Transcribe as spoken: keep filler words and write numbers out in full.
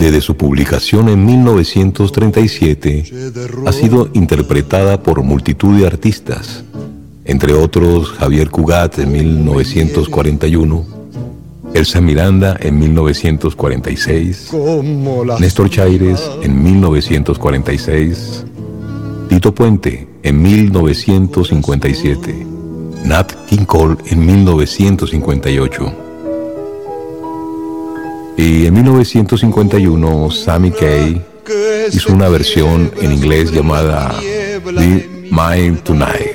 Desde su publicación en mil novecientos treinta y siete, ha sido interpretada por multitud de artistas, entre otros Javier Cugat en mil novecientos cuarenta y uno, Elsa Miranda en mil novecientos cuarenta y seis, Néstor Chaires en mil novecientos cuarenta y seis, Tito Puente en mil novecientos cincuenta y siete, Nat King Cole en mil novecientos cincuenta y ocho. Y en mil novecientos cincuenta y uno, Sammy Kaye hizo una versión en inglés llamada Be Mine Tonight.